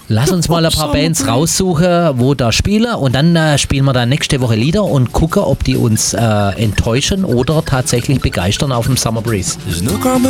Lass uns mal ein paar Bands raussuchen, wo da spielen und dann spielen wir dann nächste Woche Lieder und gucken, ob die uns enttäuschen oder tatsächlich begeistern auf dem Summer Breeze.